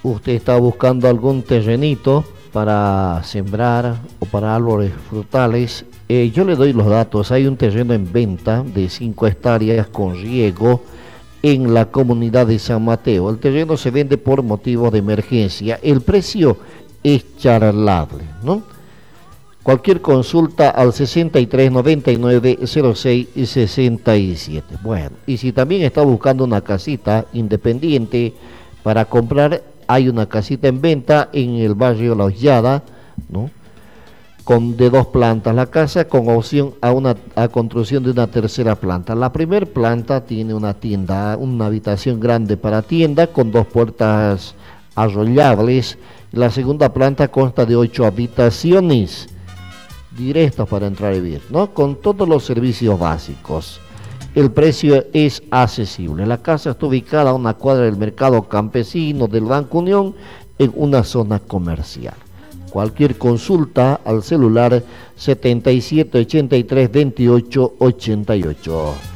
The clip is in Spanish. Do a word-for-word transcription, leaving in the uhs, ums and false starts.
usted está buscando algún terrenito para sembrar o para árboles frutales, eh, yo le doy los datos. Hay un terreno en venta de cinco hectáreas con riego en la comunidad de San Mateo. El terreno se vende por motivos de emergencia. El precio es charlable, ¿no? Cualquier consulta al sesenta y tres noventa y nueve cero seis sesenta y siete. Bueno, y si también está buscando una casita independiente para comprar, hay una casita en venta en el barrio La Hollada, ¿no? Con de dos plantas, la casa con opción a una a construcción de una tercera planta. La primera planta tiene una tienda, una habitación grande para tienda con dos puertas arrollables. La segunda planta consta de ocho habitaciones directas para entrar y vivir, ¿no? Con todos los servicios básicos. El precio es accesible. La casa está ubicada a una cuadra del mercado campesino del Banco Unión en una zona comercial. Cualquier consulta al celular setenta y siete ochenta y tres veintiocho ochenta y ocho.